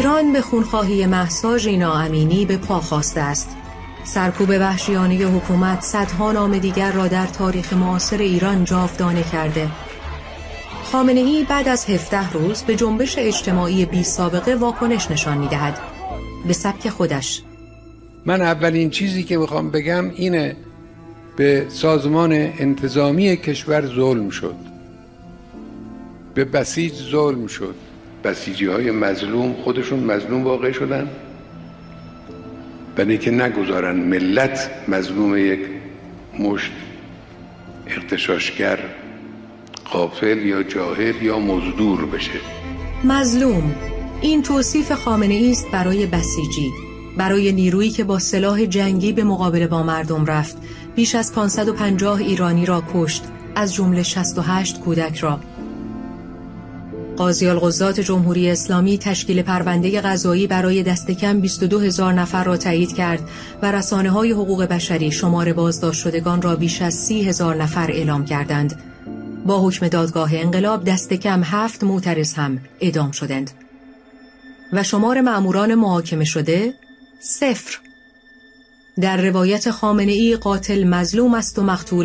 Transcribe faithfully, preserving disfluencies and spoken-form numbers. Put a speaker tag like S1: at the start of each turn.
S1: ایران به خونخواهی مهسا ژینا امینی به پا خواسته است. سرکوب وحشیانه حکومت صدها نام دیگر را در تاریخ معاصر ایران جاودانه کرده. خامنه‌ای بعد از هفده روز به جنبش اجتماعی بی سابقه واکنش نشان می‌دهد، به سبک خودش.
S2: من اولین چیزی که میخوام بگم اینه، به سازمان انتظامی کشور ظلم شد، به بسیج ظلم شد. بسیجی های مظلوم خودشون مظلوم واقع شدن، برای که نگذارن ملت مظلوم یک مشت اغتشاشگر غافل یا جاهل یا مزدور بشه.
S1: مظلوم، این توصیف خامنه‌ای است برای بسیجی، برای نیرویی که با سلاح جنگی به مقابله با مردم رفت، بیش از پانصد و پنجاه ایرانی را کشت، از جمله شصت و هشت کودک را. قاضی القضات جمهوری اسلامی تشکیل پرونده قضایی برای دست کم بیست و دو هزار نفر را تایید کرد و رسانه‌های حقوق بشری شمار بازداشت شدگان را بیش از سی هزار نفر اعلام کردند. با حکم دادگاه انقلاب دست کم هفت معترض هم اعدام شدند و شمار مأموران محاکمه شده صفر. در روایت خامنه‌ای قاتل مظلوم است و مقتول